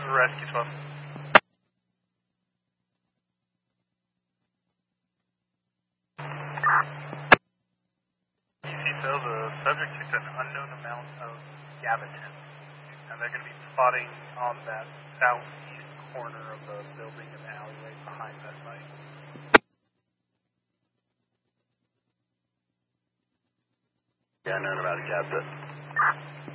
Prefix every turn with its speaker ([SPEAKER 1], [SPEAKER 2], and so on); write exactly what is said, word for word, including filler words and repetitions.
[SPEAKER 1] Rescue twelve. You see, Phil, the subject took an unknown amount of gabapentin, and they're going to be plotting on that southeast corner of the building and the alleyway behind that site.
[SPEAKER 2] Yeah, unknown amount of gabapentin.